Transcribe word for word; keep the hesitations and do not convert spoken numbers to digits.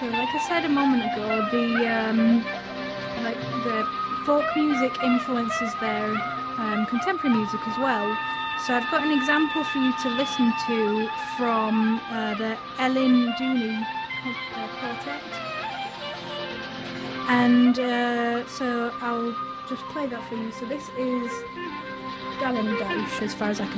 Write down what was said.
so like I said a moment ago, the um, like the folk music influences their um, contemporary music as well. So I've got an example for you to listen to from uh, the Ellen Dooney uh, Quartet. And uh, so I'll just play that for you. So this is Gallen Deutsch, as far as I can